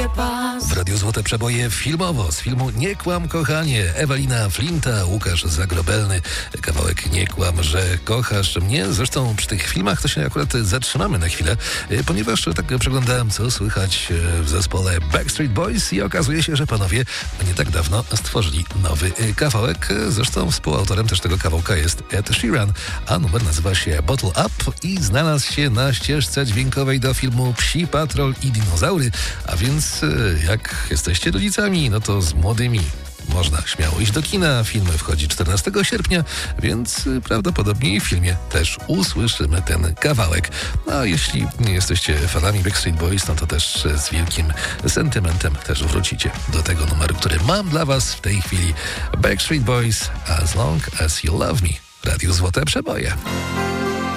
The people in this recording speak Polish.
pas. W Radiu Złote Przeboje filmowo z filmu Nie kłam kochanie, Ewelina Flinta, Łukasz Zagrobelny, kawałek Nie kłam, że kochasz mnie. Zresztą przy tych filmach to się akurat zatrzymamy na chwilę, ponieważ tak przeglądałem, co słychać w zespole Backstreet Boys i okazuje się, że panowie nie tak dawno stworzyli nowy kawałek. Zresztą współautorem też tego kawałka jest Ed Sheeran, a numer nazywa się Bottle Up i znalazł się na ścieżce dźwiękowej do filmu Psi Patrol i Dinozaury, a więc jak jesteście rodzicami, no to z młodymi można śmiało iść do kina. Film wchodzi 14 sierpnia, więc prawdopodobnie w filmie też usłyszymy ten kawałek. A jeśli nie jesteście fanami Backstreet Boys, no to też z wielkim sentymentem też wrócicie do tego numeru, który mam dla was w tej chwili. Backstreet Boys, As Long As You Love Me. Radio Złote Przeboje.